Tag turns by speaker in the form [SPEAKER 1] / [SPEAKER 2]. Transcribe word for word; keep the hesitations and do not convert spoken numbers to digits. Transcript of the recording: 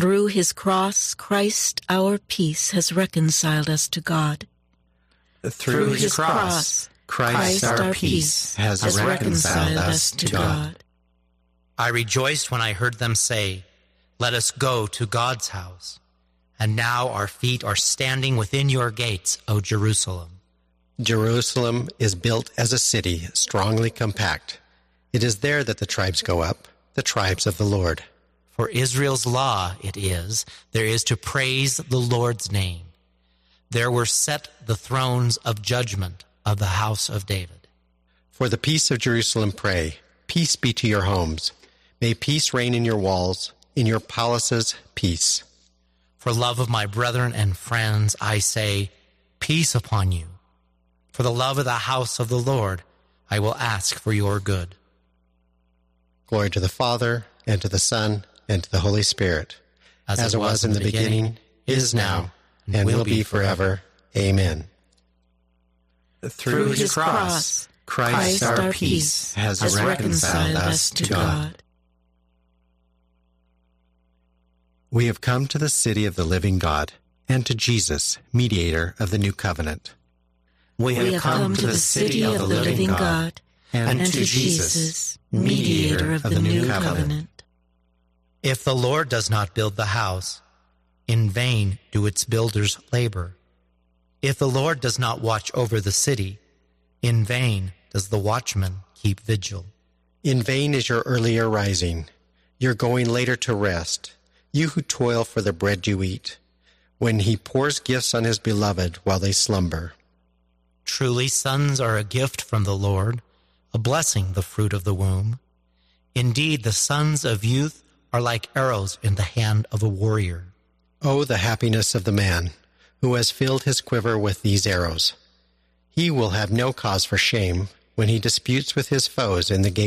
[SPEAKER 1] Through his cross, Christ, our peace, has reconciled us to God.
[SPEAKER 2] Through his cross, Christ, our peace, has reconciled us to God.
[SPEAKER 3] I rejoiced when I heard them say, "Let us go to God's house." And now our feet are standing within your gates, O Jerusalem.
[SPEAKER 2] Jerusalem is built as a city, strongly compact. It is there that the tribes go up, the tribes of the Lord.
[SPEAKER 3] For Israel's law it is, there is to praise the Lord's name. There were set the thrones of judgment of the house of David.
[SPEAKER 2] For the peace of Jerusalem pray, peace be to your homes. May peace reign in your walls, in your palaces, peace.
[SPEAKER 3] For love of my brethren and friends, I say, peace upon you. For the love of the house of the Lord, I will ask for your good.
[SPEAKER 2] Glory to the Father, and to the Son, and to the Holy Spirit,
[SPEAKER 3] as,
[SPEAKER 2] as
[SPEAKER 3] it was, was in the beginning, beginning is now, and, and will, will be forever. Amen.
[SPEAKER 1] Through his cross, Christ, Christ our peace, has, has reconciled us to God.
[SPEAKER 2] We have come to the city of the living God, and to Jesus, mediator of the new covenant.
[SPEAKER 1] We have, we have come, come to the city of the living God, and, and to Jesus, mediator of the new covenant.
[SPEAKER 3] If the Lord does not build the house, in vain do its builders labor. If the Lord does not watch over the city, in vain does the watchman keep vigil.
[SPEAKER 2] In vain is your earlier rising, your going later to rest, you who toil for the bread you eat, when he pours gifts on his beloved while they slumber.
[SPEAKER 3] Truly sons are a gift from the Lord, a blessing the fruit of the womb. Indeed, the sons of youth are like arrows in the hand of a warrior.
[SPEAKER 2] Oh, the happiness of the man who has filled his quiver with these arrows. He will have no cause for shame when he disputes with his foes in the gate.